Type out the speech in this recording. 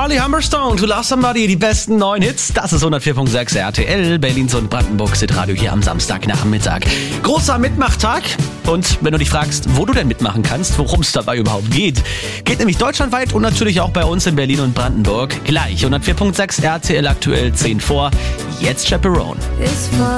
Charlie Humberstone, To Love Somebody, die besten neuen Hits. Das ist 104.6 RTL, Berlins und Brandenburgs Hitradio hier am Samstagnachmittag. Großer Mitmachtag. Und wenn du dich fragst, wo du denn mitmachen kannst, worum es dabei überhaupt geht nämlich deutschlandweit und natürlich auch bei uns in Berlin und Brandenburg. Gleich 104.6 RTL aktuell 10 vor. Jetzt Chaperone.